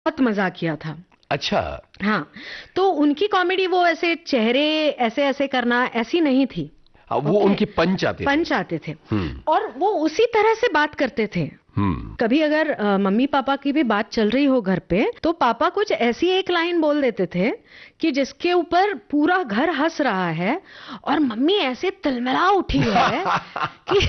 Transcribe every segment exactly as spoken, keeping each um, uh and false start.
बहुत मजा किया था। अच्छा। हाँ, तो उनकी कॉमेडी वो ऐसे चेहरे ऐसे ऐसे करना ऐसी नहीं थी। हाँ, वो ओके? उनके पंच आते थे। पंच आते थे हम्म और वो उसी तरह से बात करते थे। हम्म कभी अगर अ, मम्मी पापा की भी बात चल रही हो घर पे, तो पापा कुछ ऐसी एक लाइन बोल देते थे कि जिसके ऊपर पूरा घर हंस रहा है और मम्मी ऐसे तिलमिला उठी है कि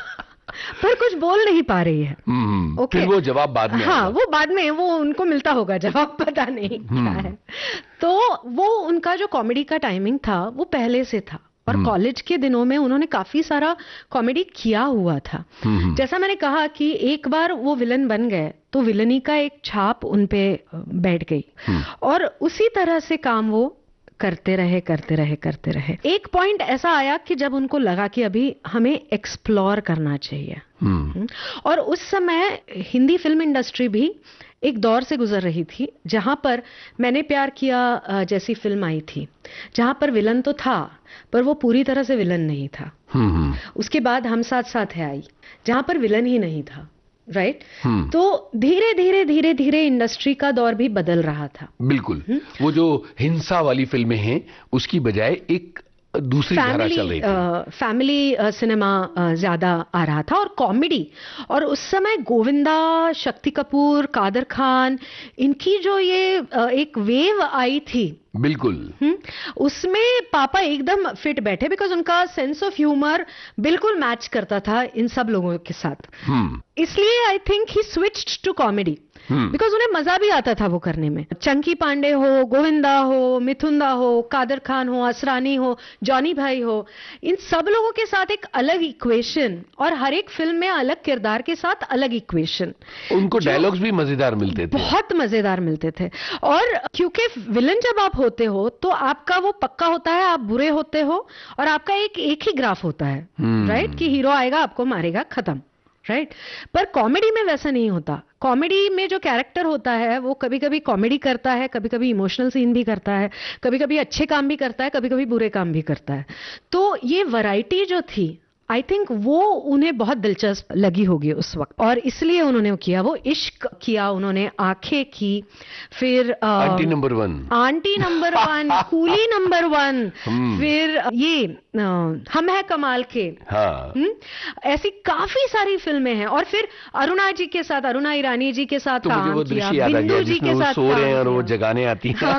पर कुछ बोल नहीं पा रही है। हम्म ओके? फिर वो जवाब बाद में हाँ, आएगा। वो बाद में वो उनको मिलता होगा जवाब, पता नहीं क्या है। तो वो उनका जो कॉमेडी का टाइमिंग था वो पहले से था और हम्म कॉलेज के दिनों में उन्होंने काफी सारा कॉमेडी किया हुआ था। हम्म जैसा मैंने कहा कि एक बार वो विलन बन गए तो विलनी का एक छाप उन पे अ, बैठ गई हम्म और उसी तरह से काम वो करते रहे करते रहे करते रहे। एक पॉइंट ऐसा आया कि जब उनको लगा कि अभी हमें एक्सप्लोर करना चाहिए। हम्म हम्म, और उस समय हिंदी फिल्म इंडस्ट्री भी एक दौर से गुजर रही थी जहां पर मैंने प्यार किया अ, जैसी फिल्म आई थी, जहां पर विलन तो था पर वो पूरी तरह से विलन नहीं था। हम्म हम्म उसके बाद हम साथ साथ है आई, जहां पर विलन ही नहीं था। राइट? हम्म, तो धीरे धीरे धीरे धीरे इंडस्ट्री का दौर भी बदल रहा था। बिल्कुल। वो जो हिंसा वाली फिल्में हैं उसकी बजाय एक दूसरी धारा फैमिली चल रही थी। फैमिली सिनेमा ज्यादा आ रहा था और कॉमेडी। और उस समय गोविंदा, शक्ति कपूर, कादर खान, इनकी जो ये अ, एक वेव आई थी, बिल्कुल। हम्म, उसमें पापा एकदम फिट बैठे बिकॉज उनका सेंस ऑफ ह्यूमर बिल्कुल मैच करता था इन सब लोगों के साथ। हम्म इसलिए I think he switched to comedy hmm because उन्हें मजा भी आता था वो करने में। चंकी पांडे हो, गोविंदा हो, मिथुंदा हो, कादर खान हो, असरानी हो, जॉनी भाई हो, इन सब लोगों के साथ एक अलग इक्वेशन और हर एक फिल्म में अलग किरदार के साथ अलग इक्वेशन। उनको डायलॉग्स भी मजेदार मिलते थे। बहुत मजेदार मिलते थे। और क्योंकि विलन जब आप होते हो तो आपका वो पक्का होता है, आप बुरे होते हो और आपका एक एक ही ग्राफ होता है। हम्म। राइट? कि हीरो आएगा, आपको मारेगा, खत्म। राइट? पर कॉमेडी में वैसा नहीं होता। कॉमेडी में जो कैरेक्टर होता है वो कभी कभी कॉमेडी करता है, कभी कभी इमोशनल सीन भी करता है, कभी कभी अच्छे काम भी करता है, कभी कभी बुरे काम भी करता है। तो ये वैरायटी जो थी, आई थिंक वो उन्हें बहुत दिलचस्प लगी होगी उस वक्त और इसलिए उन्होंने वो किया। वो इश्क किया उन्होंने, आंखें की, फिर अ, aunty number one, aunty number one, coolie number one, हम्म। फिर ये अ, हम है कमाल के। हाँ। हम्म, ऐसी काफी सारी फिल्में हैं। और फिर अरुणा जी के साथ, अरुणा ईरानी जी के साथ तो मुझे काम वो किया, दृश्य याद आ बिंदु गया जी जिसमें के वो साथ सो रहे हैं काम और वो किया। जगाने आती हैं।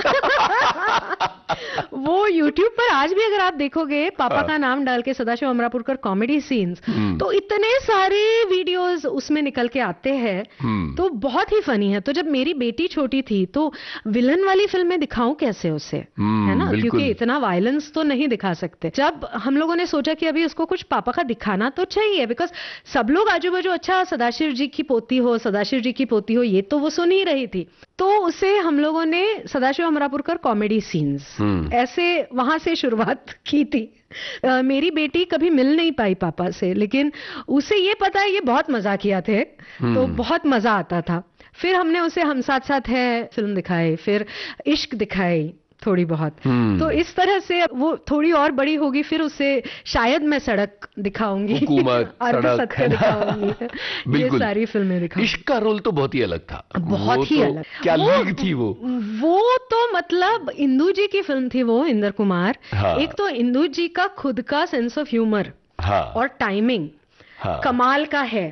वो YouTube पर आज भी अगर आप देखोगे पापा हाँ। का नाम डाल के सदाशिव अमरापुरकर कॉमेडी सीन्स, हम्म। तो इतने सारे वीडियोस उसमें निकल के आते हैं। हम्म। तो बहुत ही फनी है। तो जब मेरी बेटी छोटी थी तो विलन वाली फिल्में दिखाऊं कैसे उसे, हम्म, है ना? बिल्कुल। क्योंकि इतना वायलेंस तो नहीं दिखा सकते। जब हम लोगों ने सोचा कि अभी उसको कुछ पापा का दिखाना तो चाहिए, बिकॉज सब लोग आजू बाजू अच्छा सदाशिव जी की पोती हो, सदाशिव जी की पोती हो, ये तो वो सुन ही रही थी। तो उसे हम लोगों ने सदाशिव अमरापुरकर कॉमेडी सीन्स हम्म। ऐसे वहां से शुरुआत की थी। अ, मेरी बेटी कभी मिल नहीं पाई पापा से, लेकिन उसे ये पता है ये बहुत मजाकिया थे, तो हम्म। बहुत मजा आता था। फिर हमने उसे हम साथ साथ है फिल्म दिखाई, फिर इश्क दिखाई थोड़ी बहुत। हम्म। तो इस तरह से वो थोड़ी और बड़ी होगी, फिर उसे शायद मैं सड़क दिखाऊंगी, हुकूमत, अर्ध सड़क, सत्य है ना? दिखाऊंगी, ये बिल्कुल। सारी फिल्में दिखाऊंगी। इश्क का रोल तो बहुत ही अलग था। बहुत वो ही तो अलग। क्या वो- लीग थी वो। वो तो मतलब इंदु जी की फिल्म थी वो, इंदर कुमार। हाँ। एक तो इंदु जी का खुद का सेंस ऑफ ह्यूमर हाँ। और टाइमिंग हाँ। कमाल का है।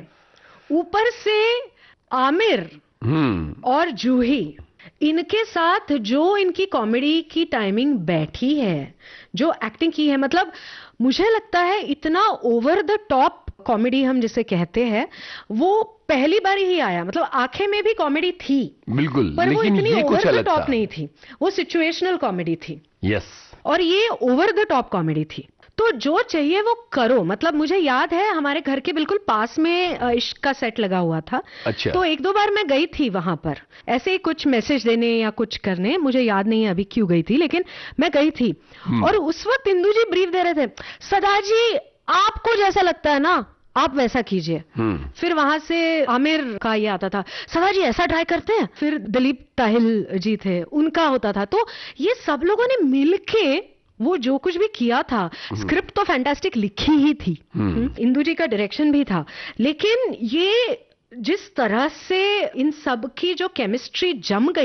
ऊपर से आमिर हम्म। और जूही, इनके साथ जो इनकी कॉमेडी की टाइमिंग बैठी है, जो एक्टिंग की है, मतलब मुझे लगता है इतना ओवर द टॉप कॉमेडी हम जिसे कहते हैं वो पहली बार ही आया। मतलब आंखें में भी कॉमेडी थी, बिल्कुल, पर वो लेकिन इतनी ये कुछ ओवर द अलग टॉप था। नहीं थी। वो सिचुएशनल कॉमेडी थी यस। और ये ओवर द टॉप कॉमेडी थी। तो जो चाहिए वो करो। मतलब मुझे याद है हमारे घर के बिल्कुल पास में अ, इश्क का सेट लगा हुआ था। अच्छा। तो एक दो बार मैं गई थी वहां पर ऐसे ही कुछ मैसेज देने या कुछ करने, मुझे याद नहीं है अभी क्यों गई थी, लेकिन मैं गई थी। और उस वक्त इंदु जी ब्रीफ दे रहे थे, सदा जी आपको जैसा लगता है ना आप वैसा कीजिए। हम्म। फिर वहां से आमिर का ये आता था, सदा जी ऐसा ट्राई करते हैं। फिर दिलीप ताहिल जी थे, उनका होता था। तो ये सब लोगों ने मिलके वो जो कुछ भी किया था, स्क्रिप्ट तो फैंटास्टिक लिखी ही थी, हम्म। इंदु जी का डायरेक्शन भी था, लेकिन ये जिस तरह से इन सब की जो केमिस्ट्री जम गई